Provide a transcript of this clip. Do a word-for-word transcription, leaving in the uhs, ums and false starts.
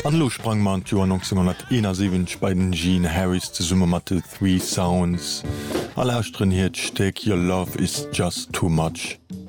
Anlo sprang man Joer neunzehnhunderteinundsiebzig bei den Gene Harris ze Summe mat Three Sounds. Allerstren hiet steck Your Love is just too much.